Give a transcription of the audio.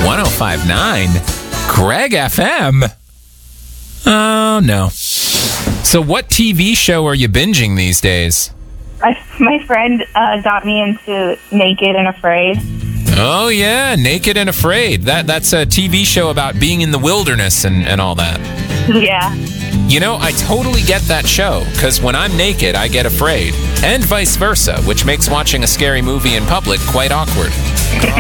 105.9 Greg FM. Oh, no. So what TV show are you binging these days? My friend got me into Naked and Afraid. Oh, yeah, Naked and Afraid. That's a TV show about being in the wilderness and all that. Yeah. You know, I totally get that show, because when I'm naked, I get afraid. And vice versa, which makes watching a scary movie in public quite awkward.